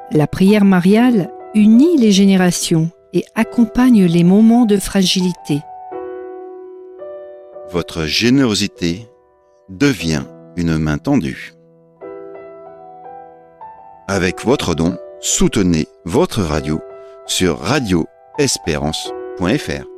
La prière mariale unit les générations et accompagne les moments de fragilité. Votre générosité devient une main tendue. Avec votre don, soutenez votre radio sur radioespérance.fr.